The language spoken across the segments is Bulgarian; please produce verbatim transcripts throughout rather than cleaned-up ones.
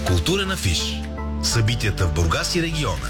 Културен афиш. Събитията в Бургас и региона.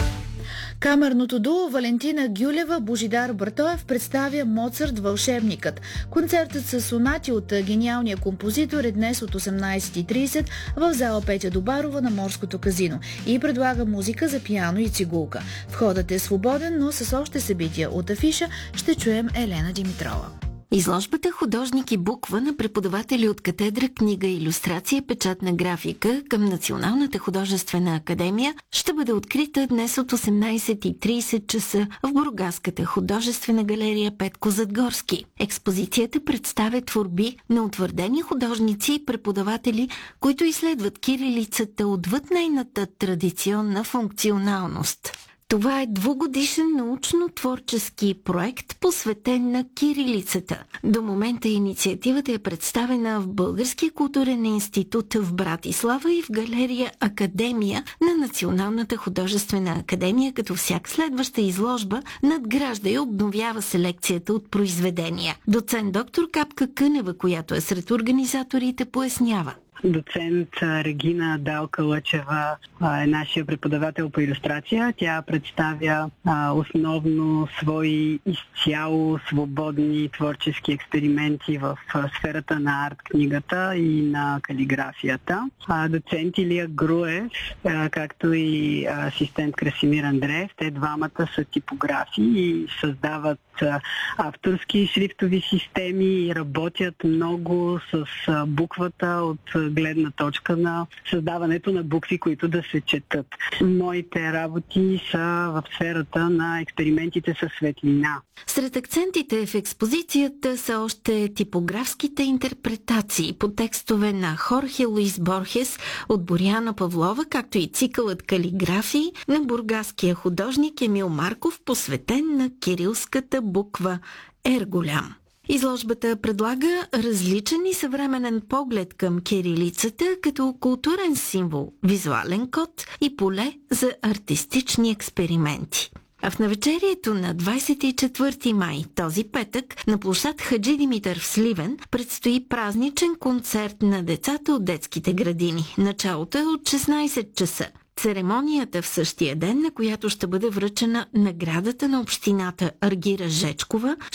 Камерното дуо Валентина Гюлева, Божидар Бартоев представя Моцарт Вълшебникът. Концертът с сонати от гениалния композитор е днес от осемнайсет и трийсет в зала Петя Добарова на Морското казино и предлага музика за пиано и цигулка. Входът е свободен, но с още събития от афиша ще чуем Елена Димитрова. Изложбата "Художник и буква" на преподаватели от катедра "Книга и илюстрация, печатна графика" към Националната художествена академия ще бъде открита днес от осемнайсет и трийсет часа в Бургаската художествена галерия Петко Задгорски. Експозицията представя творби на утвърдени художници и преподаватели, които изследват кирилицата отвъд нейната традиционна функционалност. Това е двугодишен научно-творчески проект, посветен на кирилицата. До момента инициативата е представена в Българския културен институт в Братислава и в галерия Академия на Националната художествена академия, като всяка следваща изложба надгражда и обновява селекцията от произведения. Доцент доктор Капка Кънева, която е сред организаторите, пояснява. Доцент Регина Далка-Лъчева е нашия преподавател по илюстрация. Тя представя а, основно свои изцяло свободни творчески експерименти в а, сферата на арт-книгата и на калиграфията. А, доцент Илия Груев, а, както и а, асистент Красимир Андреев, те двамата са типографи и създават а, авторски шрифтови системи и работят много с а, буквата от гледна точка на създаването на букви, които да се четат. Моите работи са в сферата на експериментите със светлина. Сред акцентите в експозицията са още типографските интерпретации по текстове на Хорхе Луис Борхес от Боряна Павлова, както и цикълът калиграфии на бургаския художник Емил Марков, посветен на кирилската буква Ер голям. Изложбата предлага различен и съвременен поглед към кирилицата като културен символ, визуален код и поле за артистични експерименти. А в навечерието на двайсет и четвърти май, този петък, на площад Хаджи Димитър в Сливен предстои празничен концерт на децата от детските градини. Началото е от шестнайсет часа. Церемонията в същия ден, на която ще бъде връчена наградата на общината Аргира Жечкова,